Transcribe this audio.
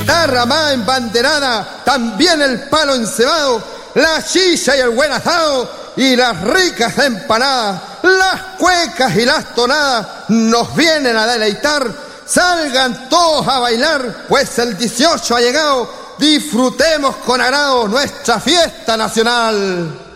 guitarra más embanderada, también el palo encebado, la chicha y el buen asado, y las ricas empanadas, las cuecas y las tonadas nos vienen a deleitar. Salgan todos a bailar, pues el 18 ha llegado, disfrutemos con agrado nuestra fiesta nacional.